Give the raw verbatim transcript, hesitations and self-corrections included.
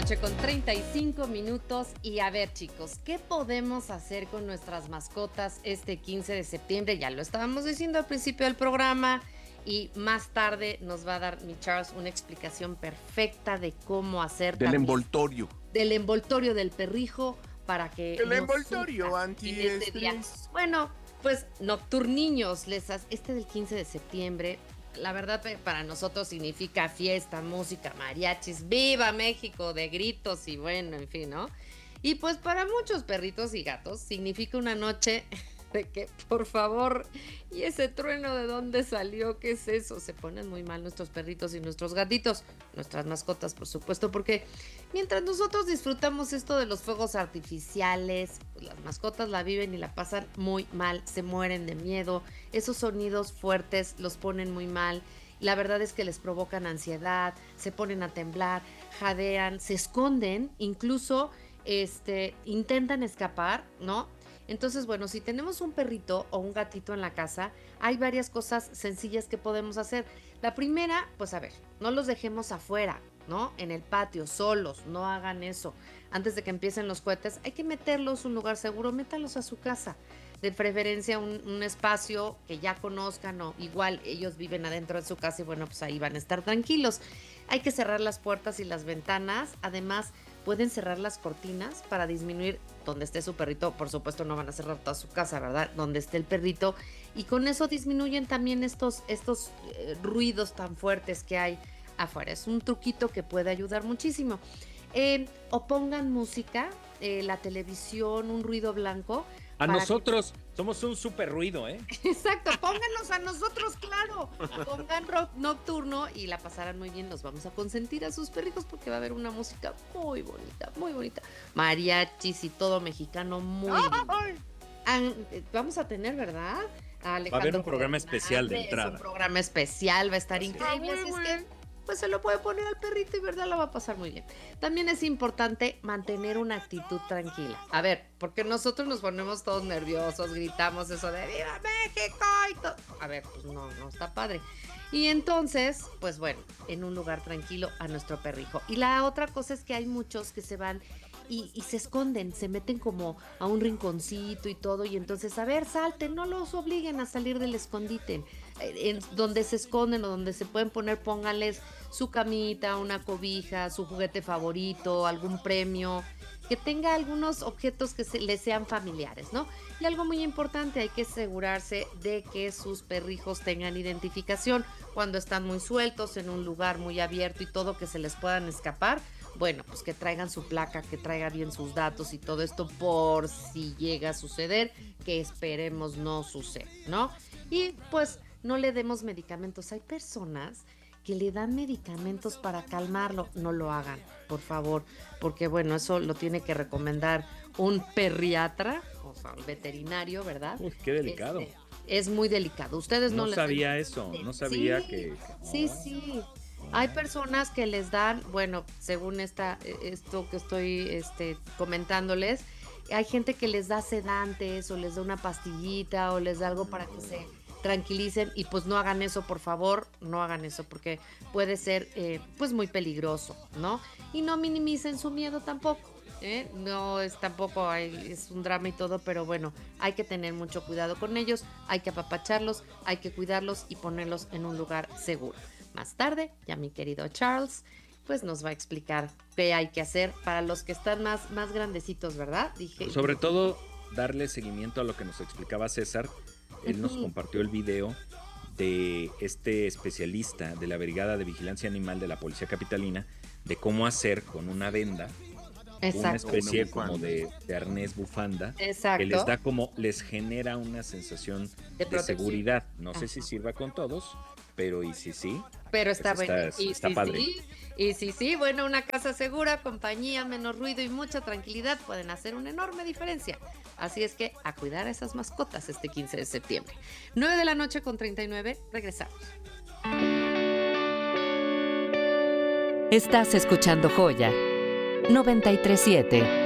noche con treinta y cinco minutos y a ver chicos, ¿qué podemos hacer con nuestras mascotas este quince de septiembre? Ya lo estábamos diciendo al principio del programa y más tarde nos va a dar mi Charles una explicación perfecta de cómo hacer Del también, envoltorio. del envoltorio del perrijo para que El no envoltorio sufra en este día. antiestrés. Bueno, pues nocturniños, les ha- este del quince de septiembre, la verdad para nosotros significa fiesta, música, mariachis, ¡viva México! De gritos y bueno, en fin, ¿no? Y pues para muchos perritos y gatos significa una noche de que, por favor, ¿y ese trueno de dónde salió? ¿Qué es eso? Se ponen muy mal nuestros perritos y nuestros gatitos, nuestras mascotas, por supuesto, porque mientras nosotros disfrutamos esto de los fuegos artificiales, pues las mascotas la viven y la pasan muy mal, se mueren de miedo, esos sonidos fuertes los ponen muy mal. La verdad es que les provocan ansiedad, se ponen a temblar, jadean, se esconden, incluso este, intentan escapar, ¿no? Entonces, bueno, si tenemos un perrito o un gatito en la casa, hay varias cosas sencillas que podemos hacer. La primera, pues a ver, no los dejemos afuera, ¿no? En el patio, solos, no hagan eso. Antes de que empiecen los cohetes, hay que meterlos a un lugar seguro, métalos a su casa. De preferencia un, un espacio que ya conozcan o igual ellos viven adentro de su casa y bueno, pues ahí van a estar tranquilos. Hay que cerrar las puertas y las ventanas. Además, pueden cerrar las cortinas para disminuir donde esté su perrito. Por supuesto, no van a cerrar toda su casa, ¿verdad? Donde esté el perrito. Y con eso disminuyen también estos, estos eh, ruidos tan fuertes que hay afuera. Es un truquito que puede ayudar muchísimo. Eh, o pongan música, eh, la televisión, un ruido blanco. A nosotros que... somos un súper ruido, ¿eh? Exacto, pónganos a nosotros, claro. Pongan rock nocturno y la pasarán muy bien. Los vamos a consentir a sus perritos porque va a haber una música muy bonita, muy bonita. Mariachis y todo mexicano, muy bien. Vamos a tener, ¿verdad? A va a haber un programa especial de entrada. Un programa especial, va a estar así increíble. Así es que pues se lo puede poner al perrito y verdad la va a pasar muy bien. También es importante mantener una actitud tranquila. A ver, porque nosotros nos ponemos todos nerviosos, gritamos eso de ¡Viva México! Y todo. A ver, pues no, no está padre. Y entonces, pues bueno, en un lugar tranquilo a nuestro perrijo. Y la otra cosa es que hay muchos que se van y, y se esconden, se meten como a un rinconcito y todo, y entonces, a ver, salten, no los obliguen a salir del escondite. En donde se esconden o donde se pueden poner, pónganles su camita, una cobija, su juguete favorito, algún premio, que tenga algunos objetos que se, les sean familiares, ¿no? Y algo muy importante, hay que asegurarse de que sus perrijos tengan identificación. Cuando están muy sueltos en un lugar muy abierto y todo, que se les puedan escapar, bueno, pues que traigan su placa, que traiga bien sus datos y todo esto por si llega a suceder, que esperemos no suceda, ¿no? Y pues no le demos medicamentos. Hay personas que le dan medicamentos para calmarlo. No lo hagan, por favor, porque bueno, eso lo tiene que recomendar un perriatra, o sea, un veterinario, ¿verdad? Uf, qué delicado. Este, es muy delicado. Ustedes no, no les sabía dan... eso, no sabía sí, que... Sí, sí. Hay personas que les dan, bueno, según esta, esto que estoy este, comentándoles, hay gente que les da sedantes o les da una pastillita o les da algo para que se tranquilicen y pues no hagan eso, por favor, no hagan eso porque puede ser eh, pues muy peligroso, ¿no? Y no minimicen su miedo tampoco, ¿eh? No es tampoco, hay, es un drama y todo, pero bueno, hay que tener mucho cuidado con ellos, hay que apapacharlos, hay que cuidarlos y ponerlos en un lugar seguro. Más tarde, ya mi querido Charles, pues nos va a explicar qué hay que hacer para los que están más, más grandecitos, ¿verdad? Dije, Sobre todo, darle seguimiento a lo que nos explicaba César. Él nos compartió el video de este especialista de la Brigada de Vigilancia Animal de la Policía Capitalina, de cómo hacer con una venda, exacto, una especie una como de, de arnés bufanda, exacto, que les da como, les genera una sensación de, de seguridad. No Ajá. sé si sirva con todos, pero y si sí, pero está pues bueno. Está, y está sí, padre. Sí, y sí, sí, bueno, una casa segura, compañía, menos ruido y mucha tranquilidad pueden hacer una enorme diferencia. Así es que a cuidar a esas mascotas este quince de septiembre. nueve de la noche con treinta y nueve, regresamos. Estás escuchando Joya noventa y tres punto siete.